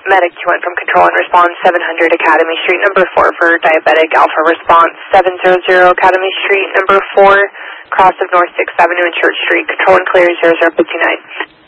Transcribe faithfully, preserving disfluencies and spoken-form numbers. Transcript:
Medic two one from Control and Response, seven hundred Academy Street, number four for Diabetic Alpha Response, seven hundred Academy Street, number four, cross of North sixth Avenue and Church Street, Control and Clear zero zero fifty-nine.